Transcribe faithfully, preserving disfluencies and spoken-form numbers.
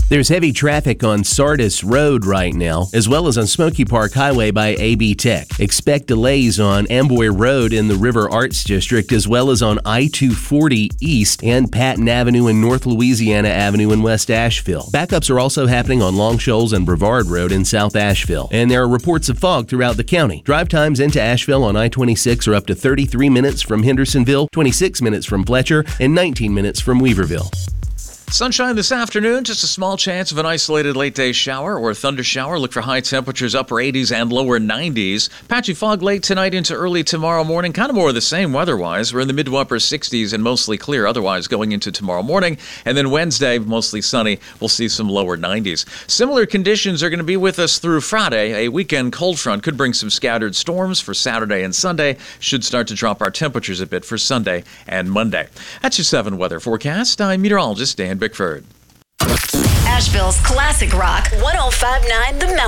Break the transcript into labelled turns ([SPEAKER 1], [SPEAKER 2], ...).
[SPEAKER 1] There's heavy traffic on Sardis Road right now, as well as on Smoky Park Highway by A B Tech. Expect delays on Amboy Road in the River Arts District, as well as on I two forty East and Patton Avenue and North Louisiana Avenue in West Asheville. Backups are also happening on Long Shoals and Brevard Road in South Asheville. And there are reports of fog throughout the county. Drive times into Asheville on I twenty-six are up to thirty-three minutes from Hendersonville, twenty-six minutes from Fletcher, and nineteen minutes from Weaverville.
[SPEAKER 2] Sunshine this afternoon, just a small chance of an isolated late-day shower or thunder shower. Look for high temperatures, upper eighties and lower nineties. Patchy fog late tonight into early tomorrow morning. Kind of more of the same weather-wise. We're in the mid to upper sixties and mostly clear otherwise going into tomorrow morning. And then Wednesday, mostly sunny. We'll see some lower nineties. Similar conditions are going to be with us through Friday. A weekend cold front could bring some scattered storms for Saturday and Sunday. Should start to drop our temperatures a bit for Sunday and Monday. That's your seven weather forecast. I'm meteorologist Dan Bickford.
[SPEAKER 3] Asheville's classic rock, one oh five point nine The Mountain.